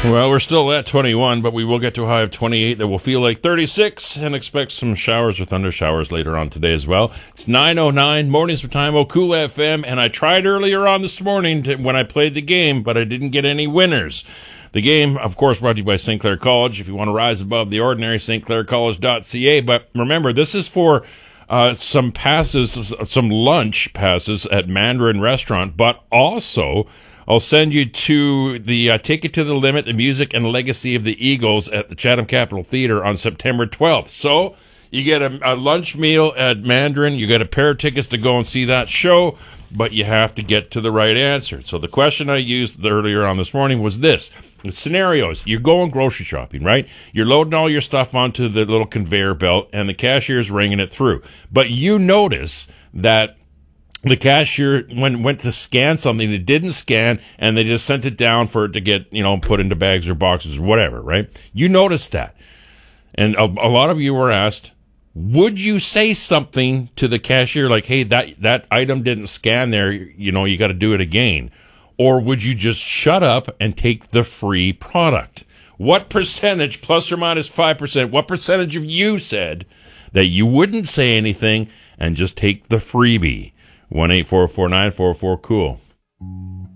Well, we're still at 21, but we will get to a high of 28 that will feel like 36, and expect some showers or thunder showers later on today as well. It's 9:09, mornings with Time, Cool FM, and I tried earlier on this morning when I played the game, but I didn't get any winners. The game, of course, brought to you by St. Clair College. If you want to rise above the ordinary, stclaircollege.ca. But remember, this is for some passes, some lunch passes at Mandarin Restaurant, but also I'll send you to the Take It to the Limit, the music and legacy of the Eagles at the Chatham Capitol Theater on September 12th. So you get a lunch meal at Mandarin. You get a pair of tickets to go and see that show, but you have to get to the right answer. So the question I used earlier on this morning was this. The scenarios. You're going grocery shopping, right? You're loading all your stuff onto the little conveyor belt, and the cashier's ringing it through. But you notice that the cashier went to scan something, it didn't scan, and they just sent it down for it to get, put into bags or boxes or whatever, right? You noticed that. And a lot of you were asked, would you say something to the cashier like, hey, that item didn't scan there, you got to do it again? Or would you just shut up and take the free product? What percentage, plus or minus 5%, what percentage of you said that you wouldn't say anything and just take the freebie? 1-844-944-COOL.